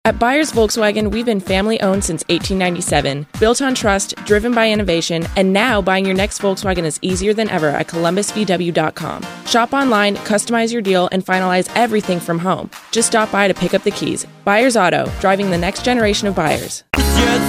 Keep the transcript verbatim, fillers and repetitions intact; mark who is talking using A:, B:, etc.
A: At Byers Volkswagen, we've been family-owned since eighteen ninety-seven, built on trust, driven by innovation, and now buying your next Volkswagen is easier than ever at columbus v w dot com. Shop online, customize your deal, and finalize everything from home. Just stop by to pick up the keys. Byers Auto, driving the next generation of buyers.
B: Just